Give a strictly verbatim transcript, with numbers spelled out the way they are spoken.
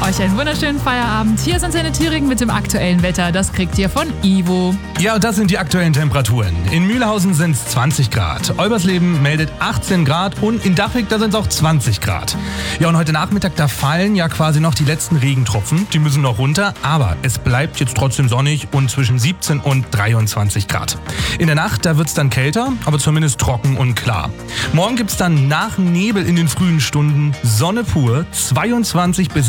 Euch einen wunderschönen Feierabend. Hier ist Antenne Thüringen mit dem aktuellen Wetter. Das kriegt ihr von Ivo. Ja, und das sind die aktuellen Temperaturen. In Mühlhausen sind es zwanzig Grad. Olbersleben meldet achtzehn Grad und in Dachwig, da sind es auch zwanzig Grad. Ja, und heute Nachmittag, da fallen ja quasi noch die letzten Regentropfen. Die müssen noch runter, aber es bleibt jetzt trotzdem sonnig und zwischen siebzehn und dreiundzwanzig Grad. In der Nacht, da wird es dann kälter, aber zumindest trocken und klar. Morgen gibt es dann nach Nebel in den frühen Stunden Sonne pur, zweiundzwanzig bis